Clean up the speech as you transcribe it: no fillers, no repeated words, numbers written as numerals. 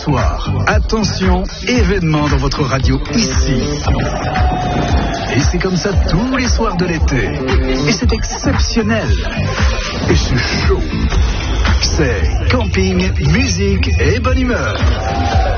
soir. Attention, événement dans votre radio ici. Et c'est comme ça tous les soirs de l'été. Et c'est exceptionnel. Et c'est chaud. C'est camping, musique et bonne humeur.